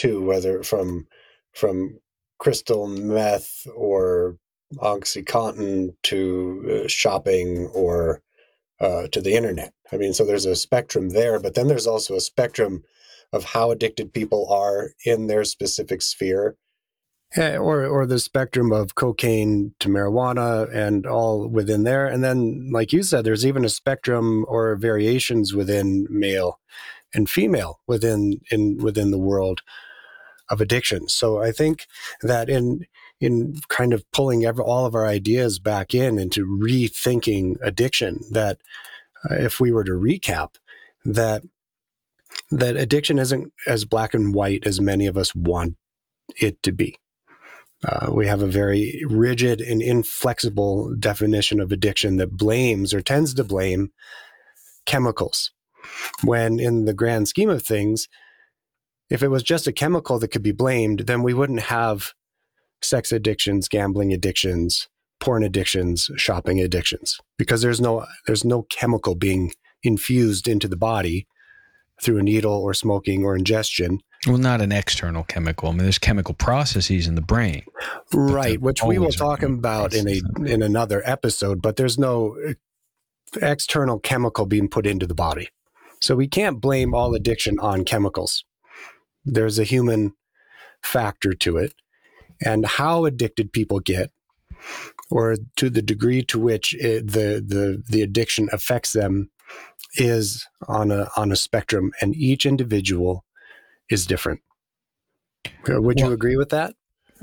too, whether from crystal meth or OxyContin to shopping or to the internet. I mean, so there's a spectrum there, but then there's also a spectrum of how addicted people are in their specific sphere. Or the spectrum of cocaine to marijuana and all within there. And then, like you said, there's even a spectrum or variations within male and female within the world of addiction. So I think that in kind of pulling all of our ideas back into rethinking addiction, that if we were to recap, that addiction isn't as black and white as many of us want it to be. We have a very rigid and inflexible definition of addiction that blames or tends to blame chemicals, when in the grand scheme of things, if it was just a chemical that could be blamed, then we wouldn't have sex addictions, gambling addictions, porn addictions, shopping addictions, because there's no chemical being infused into the body through a needle or smoking or ingestion. Well, not an external chemical. I mean, there's chemical processes in the brain. Right, which we will talk about in another episode, but there's no external chemical being put into the body. So we can't blame all addiction on chemicals. There's a human factor to it. And how addicted people get, or to the degree to which the addiction affects them, is on a spectrum, and each individual is different. Would you agree with that?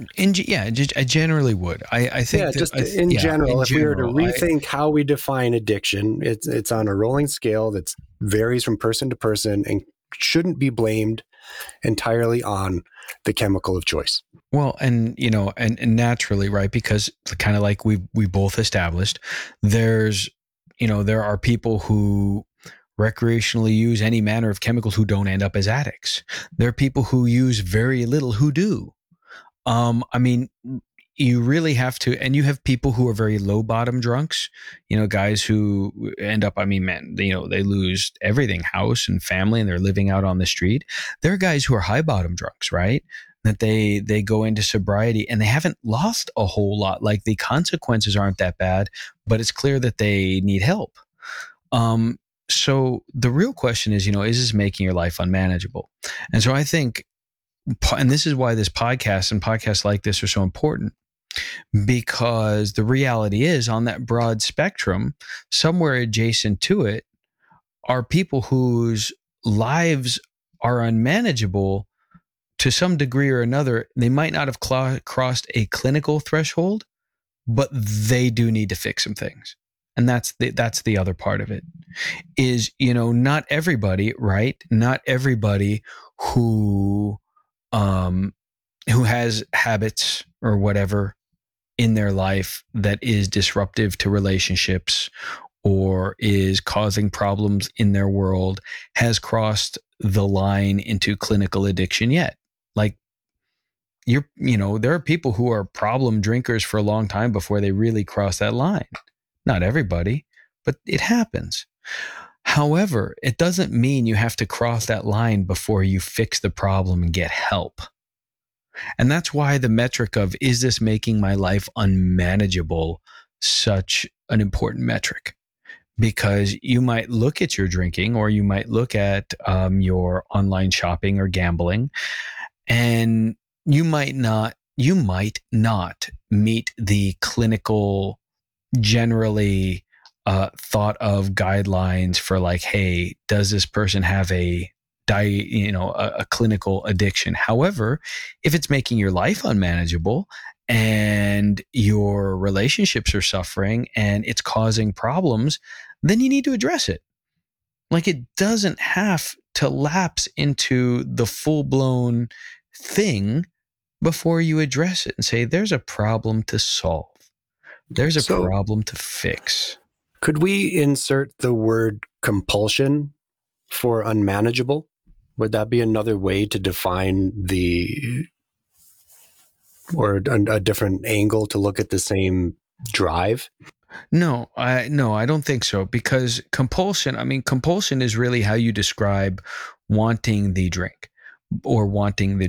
I generally would. I think in general, if we were to rethink how we define addiction, it's on a rolling scale that varies from person to person and shouldn't be blamed entirely on the chemical of choice. Well, and naturally, right? Because kind of like we both established, there are people who recreationally use any manner of chemicals who don't end up as addicts. There are people who use very little who do. I mean, you really have to, and you have people who are very low bottom drunks, guys who end up, they lose everything, house and family, and they're living out on the street. There are guys who are high bottom drunks, right? That they go into sobriety and they haven't lost a whole lot. Like, the consequences aren't that bad, but it's clear that they need help. So the real question is, is this making your life unmanageable? And so I think, and this is why this podcast and podcasts like this are so important, because the reality is, on that broad spectrum, somewhere adjacent to it are people whose lives are unmanageable to some degree or another. They might not have crossed a clinical threshold, but they do need to fix some things. And that's the other part of it is, not everybody, right? Not everybody who has habits or whatever in their life that is disruptive to relationships or is causing problems in their world has crossed the line into clinical addiction yet. Like, there are people who are problem drinkers for a long time before they really cross that line. Not everybody, but it happens. However, it doesn't mean you have to cross that line before you fix the problem and get help. And that's why the metric of, is this making my life unmanageable, such an important metric? Because you might look at your drinking, or you might look at your online shopping or gambling, and you might not meet the clinical, generally thought of guidelines for, like, hey, does this person have a clinical addiction? However, if it's making your life unmanageable and your relationships are suffering and it's causing problems, then you need to address it. Like, it doesn't have to lapse into the full-blown thing before you address it and say, there's a problem to solve. There's a problem to fix. Could we insert the word compulsion for unmanageable? Would that be another way to define or a different angle to look at the same drive? No, I don't think so, because compulsion is really how you describe wanting the drink or wanting the